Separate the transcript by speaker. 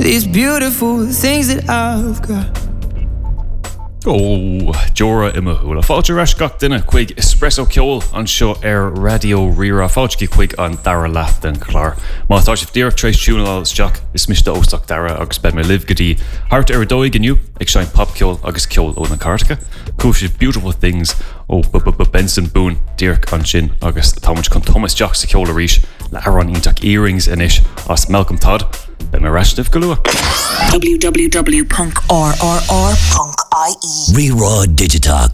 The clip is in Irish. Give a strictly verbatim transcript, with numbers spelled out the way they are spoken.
Speaker 1: these beautiful things that I've got.
Speaker 2: Oh, Jora imahula. Fáilte reis gach duine chuig espresso ceol an seo ar radio rira. Fáilte chuig an dara leat den chlár. Má tá sibh díreach tréis túnal isteach is miste óstach dara agus ben me live gotí hart ar dóig aniu ag sein pop ceol agus ceol ó na cartacha. Cúis beautiful things ó Benson Boone díreach an sin agus támuid chun Thomas Jack sa ceol a ríis le aran ítach earrings inis as Malcolm Todd. Ben me reistif galua.
Speaker 3: w w w dot r r r dot i e
Speaker 4: Rerod Digitalk.